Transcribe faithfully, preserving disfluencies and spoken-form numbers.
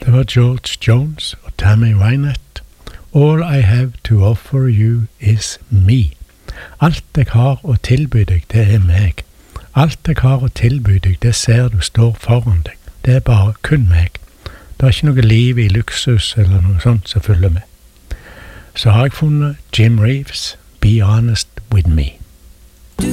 Det var George Jones og Tammy Wynette. All I have to offer you is me. Alt jeg har å tilby deg, det er meg. Alt jeg har å tilby deg, det ser du står foran deg. Det er bare kun meg. Det er ikke noe liv i luksus eller noe sånt som følger med. Så har jeg funnet Jim Reeves, Be Honest With Me.